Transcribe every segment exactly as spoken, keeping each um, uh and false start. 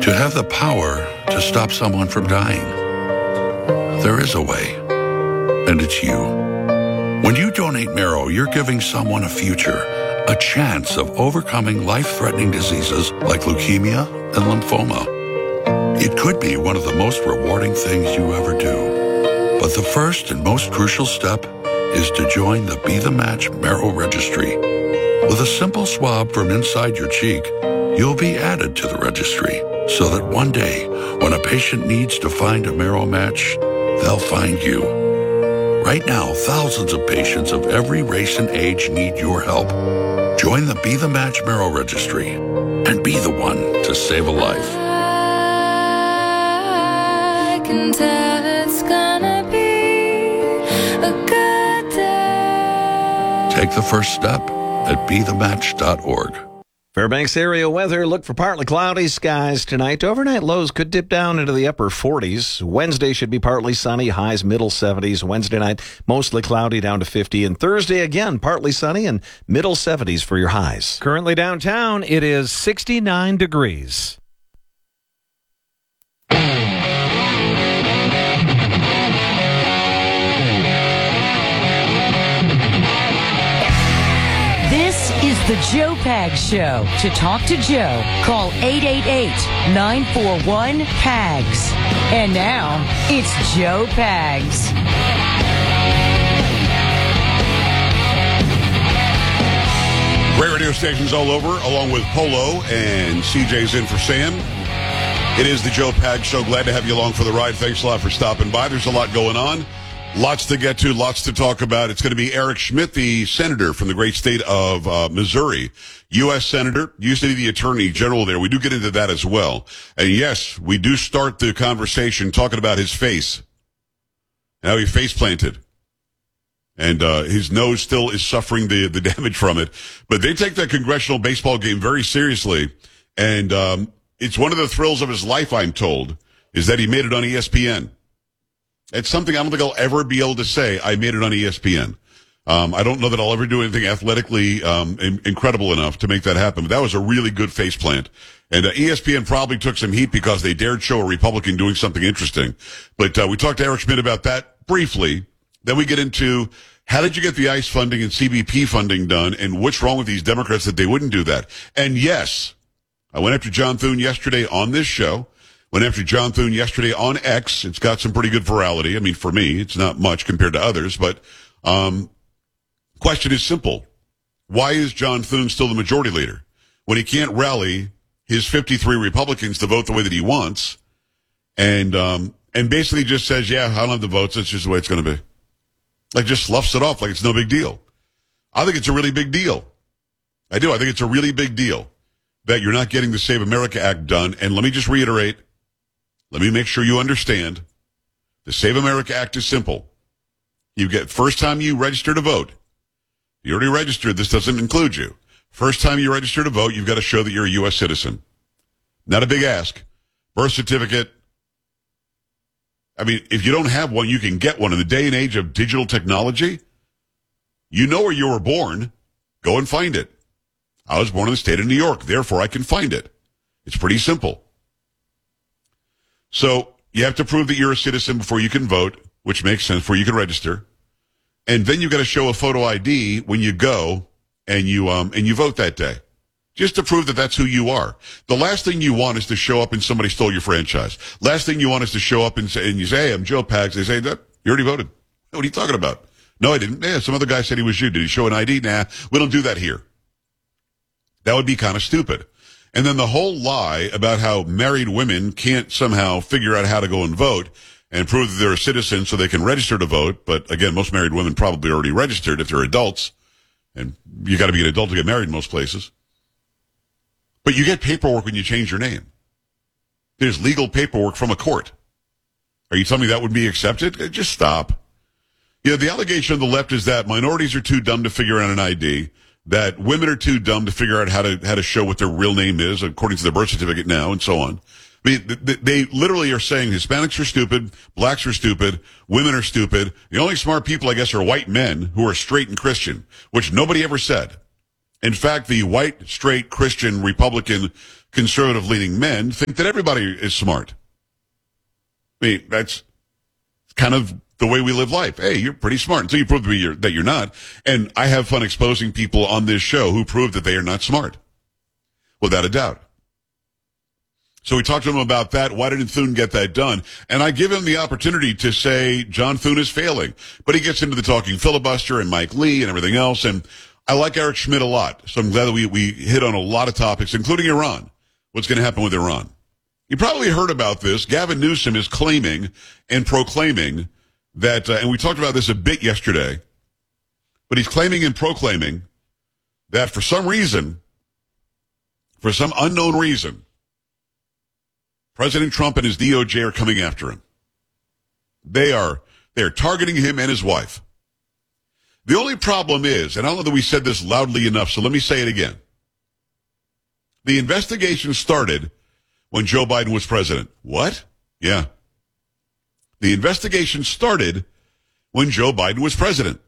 to have the power to stop someone from dying. There is a way, and it's you. When you donate marrow, you're giving someone a future, a chance of overcoming life-threatening diseases like leukemia and lymphoma. It could be one of the most rewarding things you ever do. But the first and most crucial step is to join the Be The Match Marrow Registry. With a simple swab from inside your cheek, you'll be added to the registry so that one day, when a patient needs to find a marrow match, they'll find you. Right now, thousands of patients of every race and age need your help. Join the Be The Match Marrow Registry and be the one to save a life. I can tell it's gonna be a good day. Take the first step at be the match dot org. Fairbanks area weather. Look for partly cloudy skies tonight. Overnight lows could dip down into the upper forties. Wednesday should be partly sunny, highs middle seventies. Wednesday night, mostly cloudy down to fifty. And Thursday, again, partly sunny and middle seventies for your highs. Currently downtown, it is sixty-nine degrees. This is the Joe Pags Show. To talk to Joe, call eight eight eight, nine four one, P A G S. And now, it's Joe Pags. Great radio stations all over, along with Polo and C J's in for Sam. It is the Joe Pags Show. Glad to have you along for the ride. Thanks a lot for stopping by. There's a lot going on. Lots to get to, lots to talk about. It's going to be Eric Schmidt, the senator from the great state of uh, Missouri, U S senator, used to be the attorney general there. We do get into that as well. And yes, we do start the conversation talking about his face, how he face planted. And uh, his nose still is suffering the, the damage from it. But they take that congressional baseball game very seriously. And um, it's one of the thrills of his life, I'm told, is that he made it on E S P N. It's something I don't think I'll ever be able to say. I made it on E S P N. Um, I don't know that I'll ever do anything athletically um, in, incredible enough to make that happen. But that was a really good faceplant. And uh, E S P N probably took some heat because they dared show a Republican doing something interesting. But uh, we talked to Eric Schmidt about that briefly. Then we get into how did you get the ICE funding and C B P funding done, and what's wrong with these Democrats that they wouldn't do that. And yes, I went after John Thune yesterday on this show. Went after John Thune yesterday on X. It's got some pretty good virality. I mean, for me, it's not much compared to others, but um question is simple. Why is John Thune still the majority leader when he can't rally his fifty-three Republicans to vote the way that he wants and um and basically just says, yeah, I don't have the votes. That's just the way it's going to be. Like, just sloughs it off like it's no big deal. I think it's a really big deal. I do. I think it's a really big deal that you're not getting the Save America Act done. And let me just reiterate, let me make sure you understand. The Save America Act is simple. You get, first time you register to vote, you already registered, this doesn't include you. First time you register to vote, you've got to show that you're a U S citizen. Not a big ask. Birth certificate. I mean, if you don't have one, you can get one. In the day and age of digital technology, you know where you were born. Go and find it. I was born in the state of New York, therefore I can find it. It's pretty simple. So you have to prove that you're a citizen before you can vote, which makes sense, before you can register. And then you've got to show a photo I D when you go and you um and you vote that day, just to prove that that's who you are. The last thing you want is to show up and somebody stole your franchise. Last thing you want is to show up and say, and you say, hey, I'm Joe Pags. They say, that you already voted. What are you talking about? No, I didn't. Yeah, some other guy said he was you. Did he show an I D? Nah, we don't do that here. That would be kind of stupid. And then the whole lie about how married women can't somehow figure out how to go and vote and prove that they're a citizen so they can register to vote. But again, most married women probably already registered if they're adults. And you got to be an adult to get married in most places. But you get paperwork when you change your name. There's legal paperwork from a court. Are you telling me that would be accepted? Just stop. You know, the allegation of the left is that minorities are too dumb to figure out an I D, that women are too dumb to figure out how to how to show what their real name is, according to their birth certificate now, and so on. I mean, they literally are saying Hispanics are stupid, blacks are stupid, women are stupid. The only smart people, I guess, are white men who are straight and Christian, which nobody ever said. In fact, the white, straight, Christian, Republican conservative-leaning men think that everybody is smart. I mean, that's kind of the way we live life. Hey, you're pretty smart until you prove to me you're, that you're not. And I have fun exposing people on this show who prove that they are not smart, without a doubt. So we talked to him about that. Why didn't Thune get that done? And I give him the opportunity to say John Thune is failing. But he gets into the talking filibuster and Mike Lee and everything else. And I like Eric Schmidt a lot. So I'm glad that we, we hit on a lot of topics, including Iran. What's going to happen with Iran? You probably heard about this. Gavin Newsom is claiming and proclaiming that, uh, and we talked about this a bit yesterday, but he's claiming and proclaiming that for some reason, for some unknown reason, President Trump and his D O J are coming after him. They are, they are targeting him and his wife. The only problem is, and I don't know that we said this loudly enough, so let me say it again. The investigation started when Joe Biden was president. What? Yeah. The investigation started when Joe Biden was president.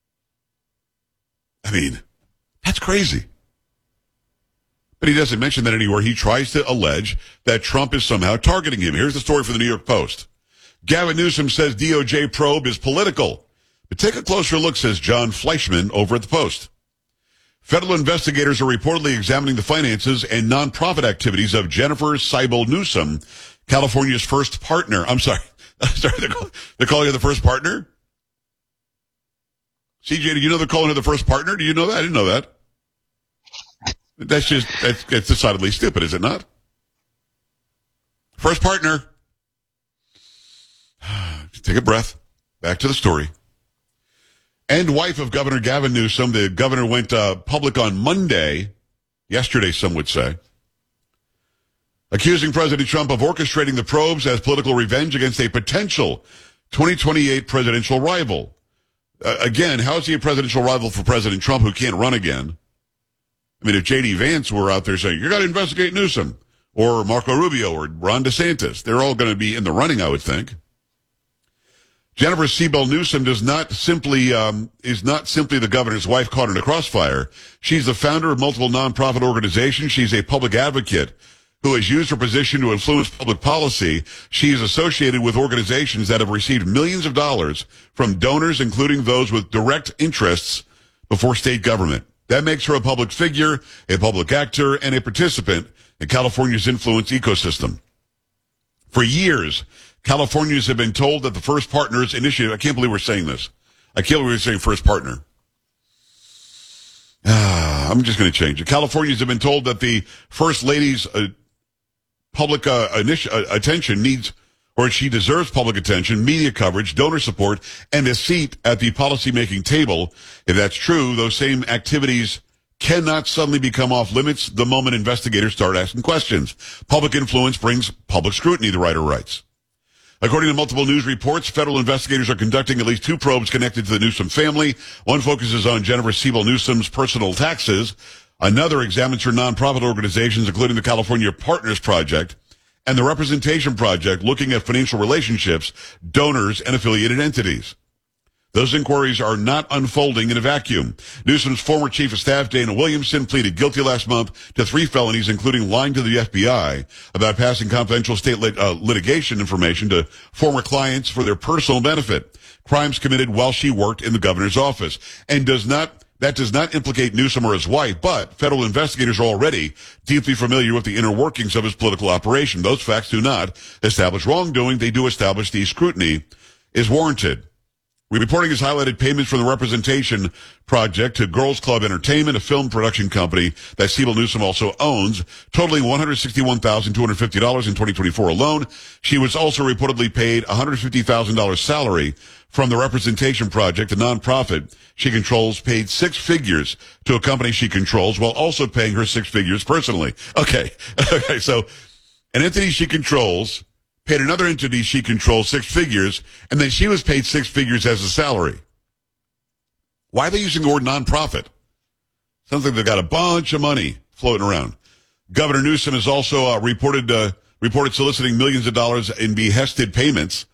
I mean, that's crazy. But he doesn't mention that anywhere. He tries to allege that Trump is somehow targeting him. Here's the story from the New York Post. Gavin Newsom says D O J probe is political. But take a closer look, says John Fleischman over at the Post. Federal investigators are reportedly examining the finances and nonprofit activities of Jennifer Seibel Newsom, California's first partner. I'm sorry. sorry they're, call, they're calling her the first partner? C J, did you know they're calling her the first partner? Do you know that? I didn't know that. That's just, that's, that's decidedly stupid, is it not? First partner. Take a breath. Back to the story. And wife of Governor Gavin Newsom. The governor went uh, public on Monday, yesterday some would say, accusing President Trump of orchestrating the probes as political revenge against a potential twenty twenty-eight presidential rival. Uh, again, how is he a presidential rival for President Trump who can't run again? I mean, if J D Vance were out there saying, you got to investigate Newsom, or Marco Rubio, or Ron DeSantis, they're all going to be in the running, I would think. Jennifer Seibel Newsom does not simply, um, is not simply the governor's wife caught in a crossfire. She's the founder of multiple nonprofit organizations. She's a public advocate who has used her position to influence public policy. She is associated with organizations that have received millions of dollars from donors, including those with direct interests before state government. That makes her a public figure, a public actor, and a participant in California's influence ecosystem. For years, Californians have been told that the First Partners Initiative, I can't believe we're saying this. I can't believe we're saying First Partner. Ah, I'm just going to change it. Californians have been told that the First Lady's uh, public uh, initi- uh, attention needs, or she deserves public attention, media coverage, donor support, and a seat at the policymaking table. If that's true, those same activities cannot suddenly become off limits the moment investigators start asking questions. Public influence brings public scrutiny, the writer writes. According to multiple news reports, federal investigators are conducting at least two probes connected to the Newsom family. One focuses on Jennifer Seibel Newsom's personal taxes. Another examines her nonprofit organizations, including the California Partners Project and the Representation Project, looking at financial relationships, donors, and affiliated entities. Those inquiries are not unfolding in a vacuum. Newsom's former chief of staff, Dana Williamson, pleaded guilty last month to three felonies, including lying to the F B I about passing confidential state lit- uh, litigation information to former clients for their personal benefit. Crimes committed while she worked in the governor's office. And does not That does not implicate Newsom or his wife, but federal investigators are already deeply familiar with the inner workings of his political operation. Those facts do not establish wrongdoing. They do establish the scrutiny is warranted. Reporting has highlighted payments from the Representation Project to Girls Club Entertainment, a film production company that Seibel Newsom also owns, totaling one hundred sixty-one thousand two hundred fifty dollars in twenty twenty-four alone. She was also reportedly paid one hundred fifty thousand dollars salary from the Representation Project, a nonprofit she controls, paid six figures to a company she controls while also paying her six figures personally. Okay. Okay. So an entity she controls paid another entity she controls six figures, and then she was paid six figures as a salary. Why are they using the word nonprofit? Sounds like they've got a bunch of money floating around. Governor Newsom has also uh, reported uh, reported soliciting millions of dollars in behested payments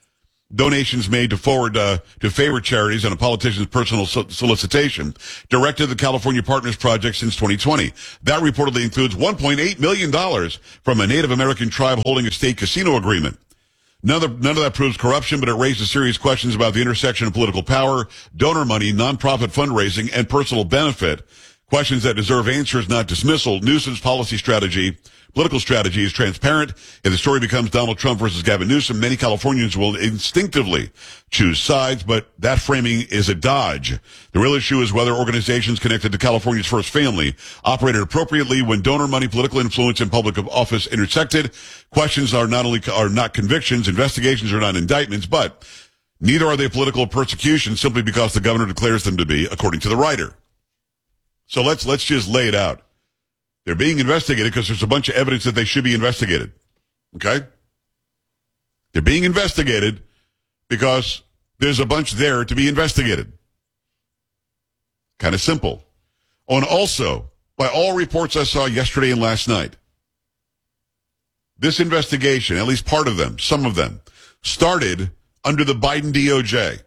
donations made to forward uh, to favorite charities and a politician's personal so- solicitation directed to the California Partners Project since twenty twenty. That reportedly includes one point eight million dollars from a Native American tribe holding a state casino agreement. None of, none of that proves corruption, but it raises serious questions about the intersection of political power, donor money, nonprofit fundraising, and personal benefit. Questions that deserve answers, not dismissal. Newsom's policy strategy, political strategy is transparent. If the story becomes Donald Trump versus Gavin Newsom, many Californians will instinctively choose sides, but that framing is a dodge. The real issue is whether organizations connected to California's first family operated appropriately when donor money, political influence, and public office intersected. Questions are not only are not convictions, investigations are not indictments, but neither are they political persecution simply because the governor declares them to be, according to the writer. So let's let's just lay it out. They're being investigated because there's a bunch of evidence that they should be investigated. Okay? They're being investigated because there's a bunch there to be investigated. Kind of simple. Oh, and also, by all reports I saw yesterday and last night, this investigation, at least part of them, some of them, started under the Biden D O J.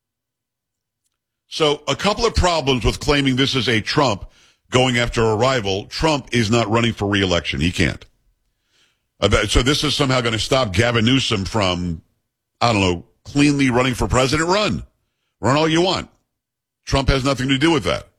So a couple of problems with claiming this is a Trump going after a rival. Trump is not running for re-election. He can't. So this is somehow going to stop Gavin Newsom from, I don't know, cleanly running for president. Run. Run all you want. Trump has nothing to do with that.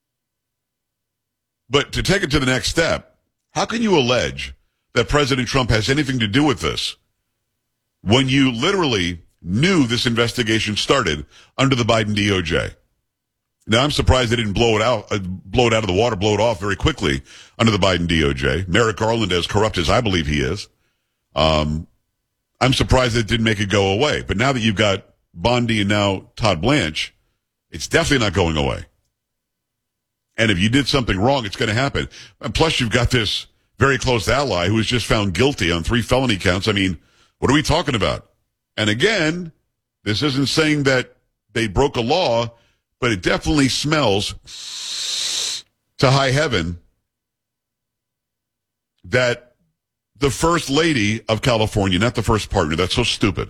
But to take it to the next step, how can you allege that President Trump has anything to do with this when you literally knew this investigation started under the Biden D O J? Now, I'm surprised they didn't blow it out, uh, blow it out of the water, blow it off very quickly under the Biden D O J. Merrick Garland, as corrupt as I believe he is, um, I'm surprised it didn't make it go away. But now that you've got Bondi and now Todd Blanche, it's definitely not going away. And if you did something wrong, it's going to happen. And plus, you've got this very close ally who was just found guilty on three felony counts. I mean, what are we talking about? And again, this isn't saying that they broke a law, but it definitely smells to high heaven that the first lady of California, not the first partner, that's so stupid,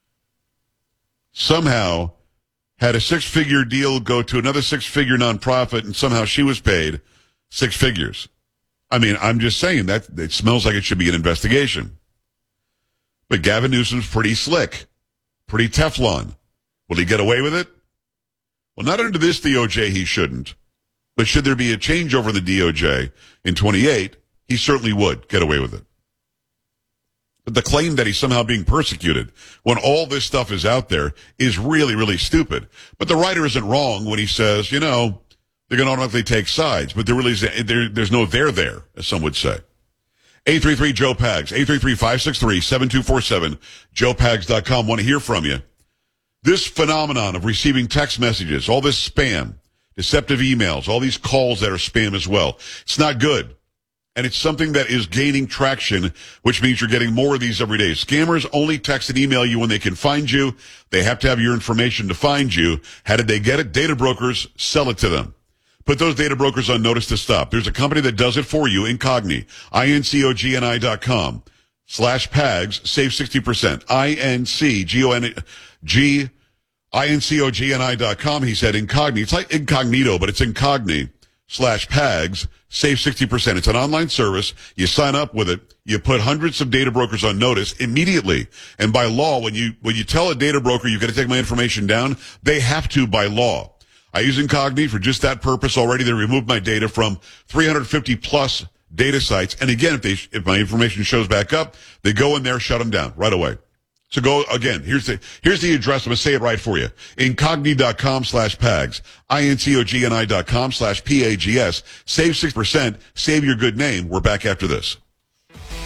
somehow had a six-figure deal go to another six-figure nonprofit, and somehow she was paid six figures. I mean, I'm just saying that it smells like it should be an investigation. But Gavin Newsom's pretty slick, pretty Teflon. Will he get away with it? Well, not under this D O J, he shouldn't. But should there be a changeover in the D O J in twenty-eight, he certainly would get away with it. But the claim that he's somehow being persecuted when all this stuff is out there is really, really stupid. But the writer isn't wrong when he says, you know, they're going to automatically take sides. But there really is, there, there's no there there, as some would say. eight three three Joe Pags, eight three three, five six three, seven two four seven, joe pags dot com. Want to hear from you. This phenomenon of receiving text messages, all this spam, deceptive emails, all these calls that are spam as well, it's not good. And it's something that is gaining traction, which means you're getting more of these every day. Scammers only text and email you when they can find you. They have to have your information to find you. How did they get it? Data brokers sell it to them. Put those data brokers on notice to stop. There's a company that does it for you, Incogni, I N C O G N I dot com slash Pags, save sixty percent. I N C G O N G I N C O G N I dot com. He said Incogni. It's like incognito, but it's Incogni slash Pags, save sixty percent. It's an online service. You sign up with it. You put hundreds of data brokers on notice immediately. And by law, when you, when you tell a data broker you've got to take my information down, they have to by law. I use Incogni for just that purpose already. They removed my data from three hundred fifty plus data sites. And again, if they, if my information shows back up, they go in there, shut them down right away. So go again. Here's the, here's the address. I'm going to say it right for you. Incogni dot com slash Pags. I N C O G N I dot com slash P A G S. Save six percent. Save your good name. We're back after this.